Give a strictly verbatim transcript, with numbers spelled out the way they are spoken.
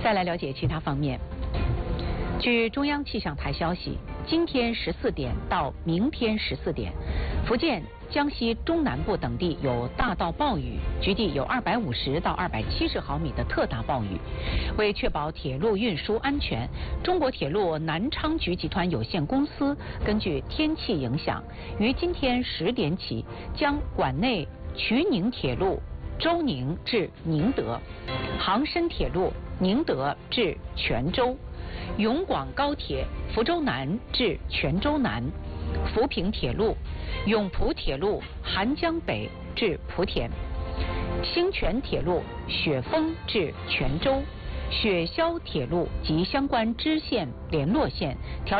再来了解其他方面。据中央气象台消息，今天十四点到明天十四点，福建、江西中南部等地有大到暴雨，局地有二百五十到二百七十毫米的特大暴雨。为确保铁路运输安全，中国铁路南昌局集团有限公司根据天气影响，于今天十点起将管内衢宁铁路周宁至宁德、杭深铁路宁德至泉州、永广高铁福州南至泉州南、福平铁路、永普铁路韩江北至莆田、兴泉铁路雪峰至泉州、雪霄铁路及相关支线联络线调